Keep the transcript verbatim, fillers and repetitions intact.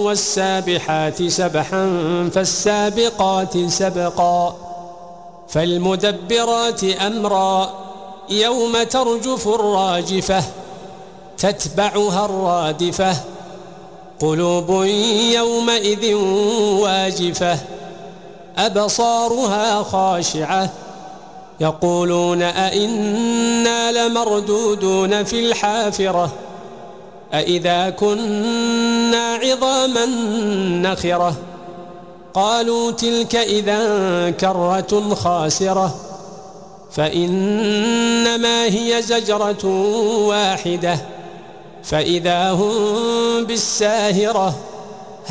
والسابحات سبحا فالسابقات سبقا فالمدبرات أمرا يوم ترجف الراجفة تتبعها الرادفة قلوب يومئذ واجفة أبصارها خاشعة يقولون أئنا لمردودون في الحافرة أئذا كنا عظاما نخرة قالوا تلك إذا كرة خاسرة فإنما هي زجرة واحدة فإذا هم بالساهرة